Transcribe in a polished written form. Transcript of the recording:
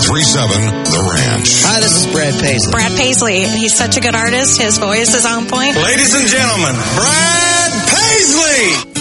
1037 The Ranch. Hi, this is Brad Paisley. Brad Paisley. He's such a good artist. His voice is on point. Ladies and gentlemen, Brad Paisley!